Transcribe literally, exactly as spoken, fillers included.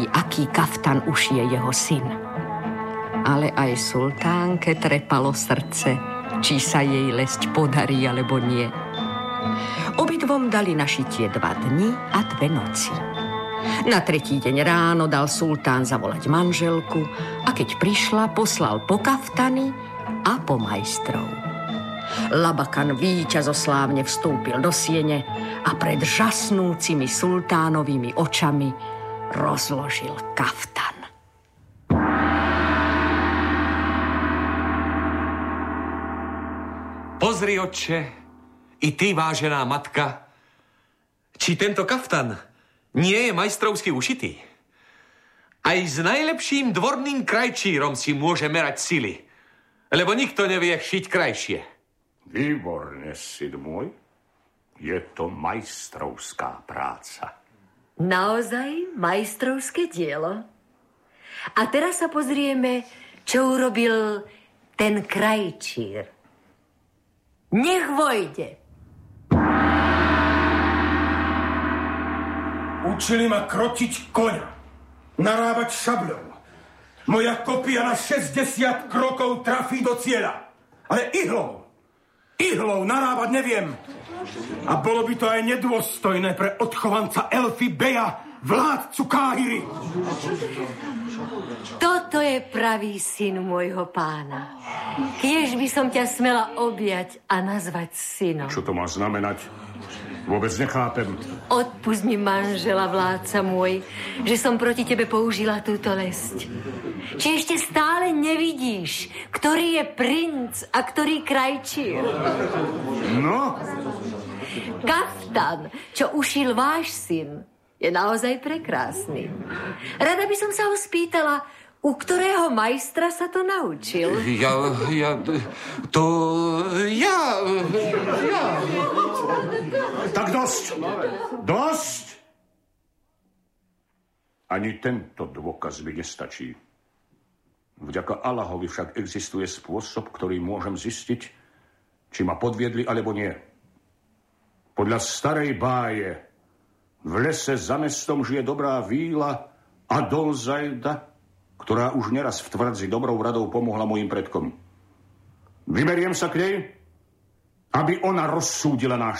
aký kaftan ušije jeho syn. Ale aj sultánke trepalo srdce, či sa jej lesť podarí, alebo nie. Obidvom dali na šitie dva dni a dve noci. Na tretí deň ráno dal sultán zavolať manželku a keď prišla, poslal po kaftany a po majstrov. Labakan víťazoslávne vstúpil do siene a pred žasnúcimi sultánovými očami rozložil kaftan. Pozri, otče, i ty, vážená matka, či tento kaftan nie je majstrovsky ušitý. Aj s najlepším dvorným krajčírom si môže merať sily, lebo nikto nevie šiť krajšie. Výborne, syn môj. Je to majstrovská práca. Naozaj majstrovské dielo. A teraz sa pozrieme, čo urobil ten krajčír. Nech vojde. Učili ma krotiť koňa, narábať šabľou. Moja kopia na šesťdesiat krokov trafí do cieľa. Ale ihlou, ihlou narábať neviem. A bolo by to aj nedôstojné pre odchovanca Elfy Beja, vládcu Káhiry. Toto je pravý syn môjho pána. Kiež by som ťa smela objať a nazvať synom. Čo to má znamenať? Vôbec nechápem. Odpusť mi, manžela, vládca môj, že som proti tebe použila túto lesť. Či ešte stále nevidíš, ktorý je princ a ktorý krajčír? No? Kaftan, čo ušil váš syn, je naozaj prekrásny. Rada by som sa ho spýtala, u ktorého majstra sa to naučil? Ja, ja, to, ja, ja. Tak dosť, dosť. Ani tento dôkaz mi nestačí. Vďaka Allahovi však existuje spôsob, ktorý môžem zistiť, či ma podviedli, alebo nie. Podľa starej báje v lese za mestom žije dobrá víla Adolzajda, ktorá už neraz v tvrdzi dobrou radou pomohla mojim predkom. Vyberiem sa k nej, aby ona rozsúdila náš